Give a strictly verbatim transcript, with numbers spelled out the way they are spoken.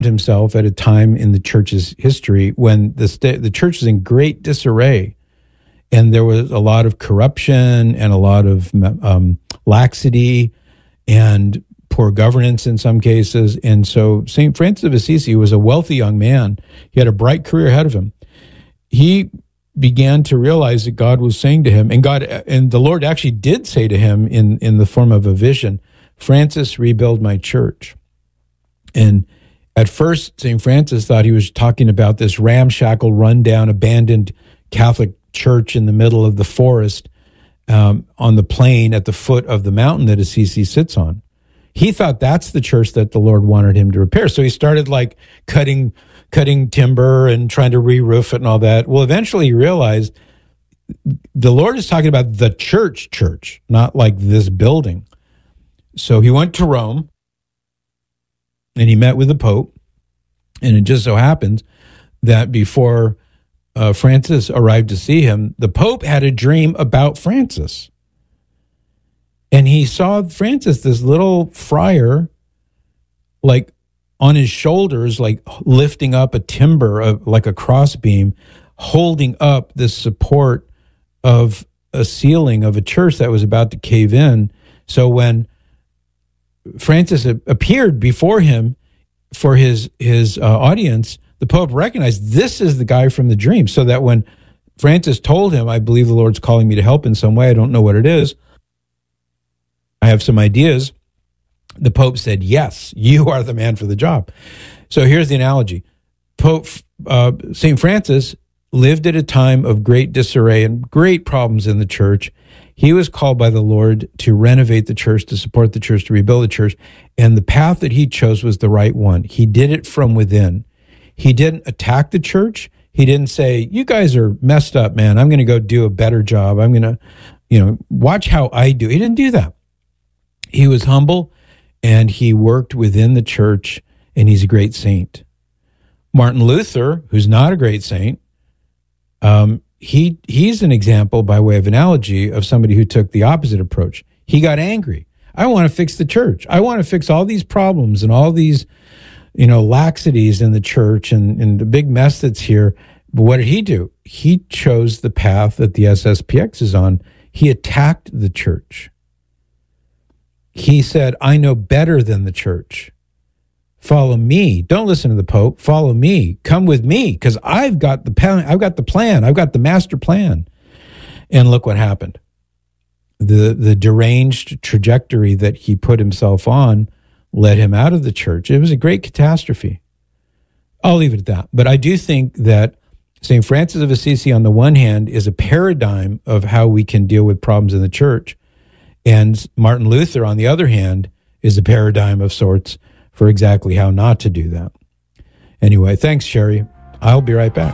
himself at a time in the church's history when the st- the church was in great disarray, and there was a lot of corruption and a lot of um, laxity and poor governance in some cases. And so Saint Francis of Assisi was a wealthy young man. He had a bright career ahead of him. He began to realize that God was saying to him, and God and the Lord actually did say to him in, in the form of a vision, Francis, rebuild my church. And at first, Saint Francis thought he was talking about this ramshackle, rundown, abandoned Catholic church in the middle of the forest um, on the plain at the foot of the mountain that Assisi sits on. He thought that's the church that the Lord wanted him to repair. So he started like cutting cutting timber and trying to re-roof it and all that. Well, eventually he realized the Lord is talking about the church church, not like this building. So he went to Rome and he met with the Pope. And it just so happens that before uh, Francis arrived to see him, the Pope had a dream about Francis. And he saw Francis, this little friar, like on his shoulders, like lifting up a timber, of, like a crossbeam, holding up this support of a ceiling of a church that was about to cave in. So when Francis appeared before him for his his uh, audience, the Pope recognized this is the guy from the dream. So that when Francis told him, I believe the Lord's calling me to help in some way, I don't know what it is, I have some ideas, the Pope said, yes, you are the man for the job. So here's the analogy. Pope uh, Saint Francis lived at a time of great disarray and great problems in the church. He was called by the Lord to renovate the church, to support the church, to rebuild the church. And the path that he chose was the right one. He did it from within. He didn't attack the church. He didn't say, you guys are messed up, man. I'm going to go do a better job. I'm going to, you know, watch how I do. He didn't do that. He was humble and he worked within the church, and he's a great saint. Martin Luther, who's not a great saint, um, he he's an example, by way of analogy, of somebody who took the opposite approach. He got angry. I want to fix the church. I want to fix all these problems and all these, you know, laxities in the church and, and the big mess that's here. But what did he do? He chose the path that the S S P X is on. He attacked the church. He said, I know better than the church. Follow me. Don't listen to the Pope. Follow me. Come with me, because I've got the plan. I've got the plan. I've got the master plan. And look what happened. The the deranged trajectory that he put himself on led him out of the church. It was a great catastrophe. I'll leave it at that. But I do think that Saint Francis of Assisi, on the one hand, is a paradigm of how we can deal with problems in the church. And Martin Luther, on the other hand, is a paradigm of sorts for exactly how not to do that. Anyway, thanks, Sherry. I'll be right back.